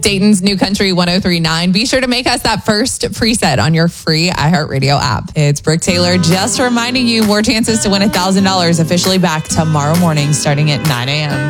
Dayton's New Country 103.9. Be sure to make us that first preset on your free iHeartRadio app. It's Brooke Taylor just reminding you more chances to win $1,000 officially back tomorrow morning starting at 9 a.m.